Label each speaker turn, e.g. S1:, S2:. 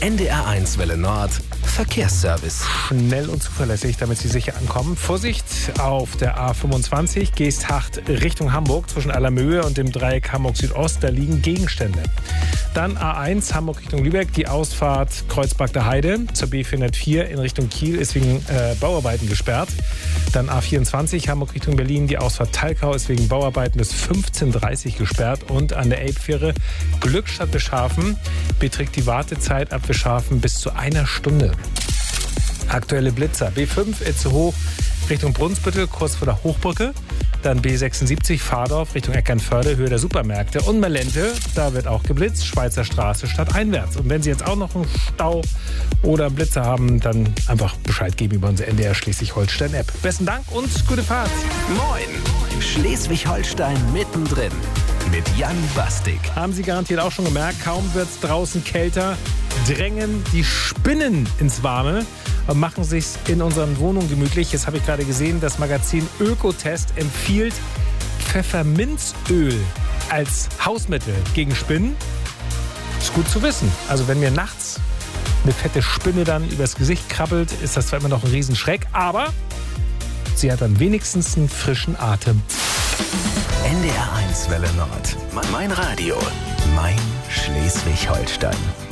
S1: NDR1 Welle Nord Verkehrsservice.
S2: Schnell und zuverlässig, damit Sie sicher ankommen. Vorsicht auf der A25 Geesthacht Richtung Hamburg zwischen Allermöhe und dem Dreieck Hamburg Südost. Da liegen Gegenstände. Dann A1 Hamburg Richtung Lübeck, die Ausfahrt Kreuzberg der Heide zur B404 in Richtung Kiel ist wegen Bauarbeiten gesperrt. Dann A24 Hamburg Richtung Berlin, die Ausfahrt Talkau ist wegen Bauarbeiten bis 15:30 Uhr gesperrt. Und an der Elbfähre Glückstadt-Bischhafen beträgt die Wartezeit ab Bischhafen bis zu einer Stunde. Aktuelle Blitzer. B5 Itzehoe Richtung Brunsbüttel, kurz vor der Hochbrücke. Dann B76 Fahrdorf Richtung Eckernförde, Höhe der Supermärkte. Und Malente, da wird auch geblitzt, Schweizer Straße stadteinwärts. Und wenn Sie jetzt auch noch einen Stau oder einen Blitzer haben, dann einfach Bescheid geben über unsere NDR Schleswig-Holstein-App. Besten Dank und gute Fahrt.
S1: Moin! Schleswig-Holstein mittendrin mit Jan Bastik.
S2: Haben Sie garantiert auch schon gemerkt, kaum wird es draußen kälter, drängen die Spinnen ins Warme und machen sich in unseren Wohnungen gemütlich. Jetzt habe ich gerade gesehen, das Magazin Ökotest empfiehlt Pfefferminzöl als Hausmittel gegen Spinnen. Ist gut zu wissen. Also wenn mir nachts eine fette Spinne dann übers Gesicht krabbelt, ist das zwar immer noch ein Riesenschreck, aber sie hat dann wenigstens einen frischen Atem.
S1: NDR1 Welle Nord. Mein Radio. Mein Schleswig-Holstein.